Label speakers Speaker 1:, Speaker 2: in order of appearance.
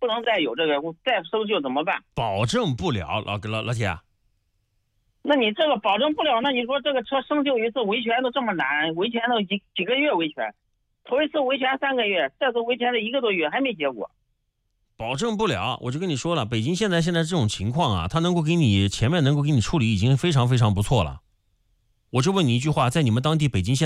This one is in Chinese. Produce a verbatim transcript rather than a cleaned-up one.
Speaker 1: 能再有这个，再生锈怎么办？
Speaker 2: 保证不了，老老老铁。
Speaker 1: 那你这个保证不了，那你说这个车生锈一次维权都这么难，维权都几几个月维权，头一次维权三个月，这次维权了一个多月还没结果。
Speaker 2: 保证不了，我就跟你说了，北京现在现在这种情况啊，他能够给你前面能够给你处理已经非常非常不错了。我就问你一句话，在你们当地北京现